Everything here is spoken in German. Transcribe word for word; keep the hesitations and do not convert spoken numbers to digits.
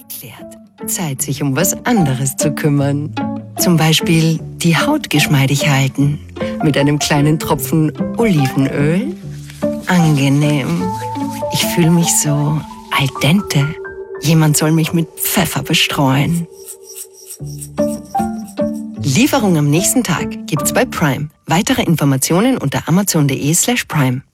geklärt. Zeit, sich um was anderes zu kümmern. Zum Beispiel die Haut geschmeidig halten. Mit einem kleinen Tropfen Olivenöl. Angenehm. Ich fühle mich so al dente. Jemand soll mich mit Pfeffer bestreuen. Lieferung am nächsten Tag gibt's bei Prime. Weitere Informationen unter amazon punkt de slash prime.